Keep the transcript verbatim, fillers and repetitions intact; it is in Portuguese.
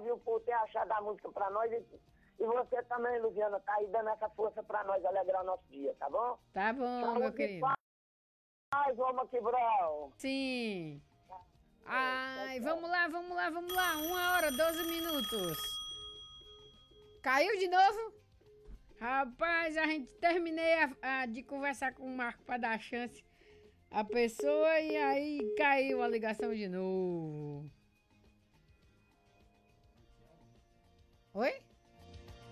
viu, por ter achado a música pra nós. E, e você também, Luciana, tá aí dando essa força pra nós alegrar o nosso dia, tá bom? Tá bom, Saúde meu e querido. paz, vamos aqui, Brau. Sim. Ai, vamos lá, vamos lá, vamos lá. Uma hora, doze minutos. Caiu de novo? Rapaz, a gente terminei a, a- de conversar com o Marco para dar chance à pessoa e aí caiu a ligação de novo. Oi?